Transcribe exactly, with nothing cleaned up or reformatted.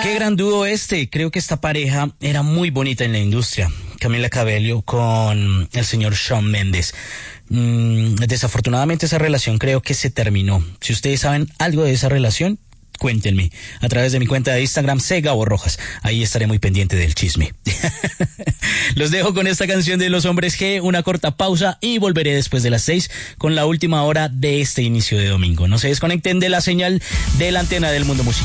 Qué gran dúo este. Creo que esta pareja era muy bonita en la industria. Camila Cabello con el señor Shawn Mendes. Mm, desafortunadamente esa relación creo que se terminó. Si ustedes saben algo de esa relación, cuéntenme a través de mi cuenta de Instagram, C Gabo Rojas. Ahí estaré muy pendiente del chisme. Los dejo con esta canción de Los Hombres G, una corta pausa y volveré después de las seis con la última hora de este inicio de domingo. No se desconecten de la señal de la antena del mundo musical.